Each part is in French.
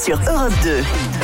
sur Europe 2.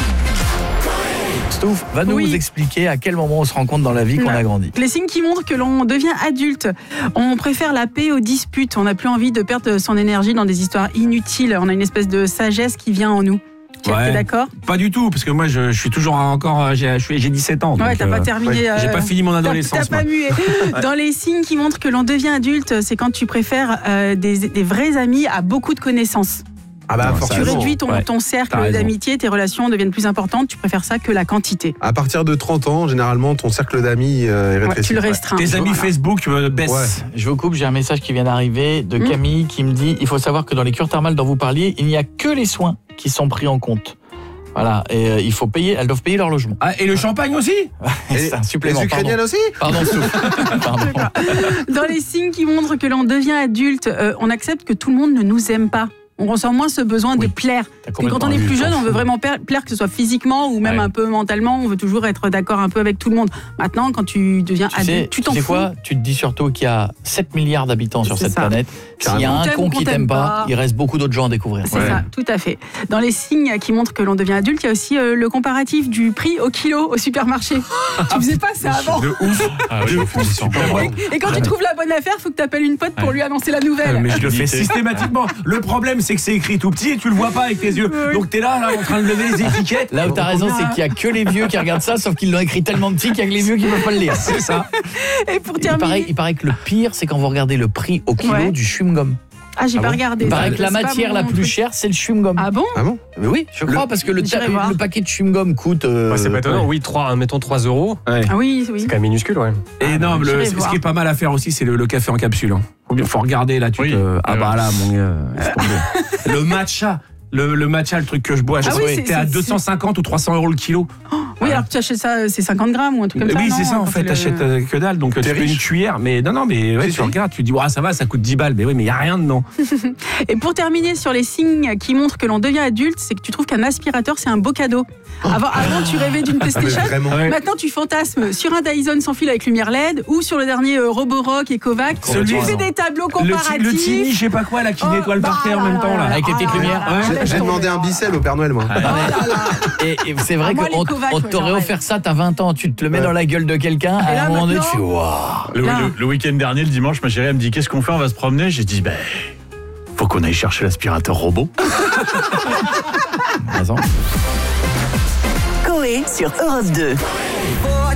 Stouff va nous expliquer à quel moment on se rend compte dans la vie qu'on a grandi. Les signes qui montrent que l'on devient adulte. On préfère la paix aux disputes. On n'a plus envie de perdre son énergie dans des histoires inutiles. On a une espèce de sagesse qui vient en nous. T'es d'accord ? Pas du tout, parce que moi je suis toujours encore, j'ai 17 ans. Ouais, donc, t'as pas terminé. J'ai pas fini mon adolescence. T'as pas mué. Dans les signes qui montrent que l'on devient adulte, c'est quand tu préfères des vrais amis à beaucoup de connaissances. Ah bah Tu réduis ton cercle d'amitié, tes relations deviennent plus importantes, tu préfères ça que la quantité. À partir de 30 ans, généralement, ton cercle d'amis est rétréci. Tu le restreins. Tes amis Facebook baissent. Ouais. Je vous coupe, j'ai un message qui vient d'arriver de Camille qui me dit « Il faut savoir que dans les cures thermales dont vous parliez, il n'y a que les soins qui sont pris en compte. » Voilà, et il faut payer, elles doivent payer leur logement. Ah, et le champagne aussi ? C'est un supplément. Les Ukrainiennes aussi ? Pardon, Pardon. Dans les signes qui montrent que l'on devient adulte, on accepte que tout le monde ne nous aime pas. On ressent moins ce besoin de plaire. Parce que quand on est plus jeune, on veut vraiment plaire, que ce soit physiquement ou même un peu mentalement. On veut toujours être d'accord un peu avec tout le monde. Maintenant, quand tu deviens adulte, tu t'en fous. Quoi ? Tu te dis surtout qu'il y a 7 milliards d'habitants sur cette planète. S'il y a un con qui t'aime pas, il reste beaucoup d'autres gens à découvrir. C'est ça, tout à fait. Dans les signes qui montrent que l'on devient adulte, il y a aussi le comparatif du prix au kilo au supermarché. Tu faisais pas ça avant. De ouf. Et quand tu trouves la bonne affaire, il faut que tu appelles une pote pour lui annoncer la nouvelle. Mais je le fais systématiquement. Le problème, c'est que c'est écrit tout petit et tu le vois pas avec tes yeux. Donc t'es là en train de lever les étiquettes. Là où t'as raison, c'est qu'il y a que les vieux qui regardent ça, sauf qu'ils l'ont écrit tellement petit qu'il y a que les vieux qui peuvent pas le lire. C'est ça. Et pour terminer, il paraît que le pire, c'est quand vous regardez le prix au kilo du chewing-gum. Ah, j'ai pas regardé. Il paraît que la matière la plus chère, c'est le chewing-gum. Ah bon ? Mais oui, je crois, parce que le paquet de chewing-gum coûte... c'est pas étonnant, mettons 3 €. Ah oui. C'est quand même minuscule, ouais. Et non, ce qui est pas mal à faire aussi, c'est le café en capsule. Faut regarder là, ah bah là, mon gars, le matcha. Le matcha, le truc que je bois, t'es à 250 ou 300 € le kilo. Oui, alors tu achètes ça, c'est 50 grammes ou un truc comme ça. Oui, c'est ça en fait, t'achètes que dalle, donc tu fais une cuillère. Mais non, mais ouais, tu regardes, tu te dis, ça va, ça coûte 10 balles. Mais oui, mais il n'y a rien dedans. Et pour terminer sur les signes qui montrent que l'on devient adulte, c'est que tu trouves qu'un aspirateur, c'est un beau cadeau. Avant, tu rêvais d'une PlayStation. Maintenant, tu fantasmes sur un Dyson sans fil avec lumière LED ou sur le dernier Roborock et Kovac. Tu fais des tableaux comparatifs. Le Tini, je sais pas quoi, là, qui nettoie le parquet en même temps. Là. Avec les petites lumières. J'ai demandé un Bicel au Père Noël, moi. Et c'est vrai qu'on t'aurait offert ça, t'as 20 ans, tu te le mets dans la gueule de quelqu'un, et à un moment donné, tu fais waouh. Le week-end dernier, le dimanche, ma chérie, elle me dit qu'est-ce qu'on fait, on va se promener. J'ai dit, faut qu'on aille chercher l'aspirateur robot. Coé sur Europe 2.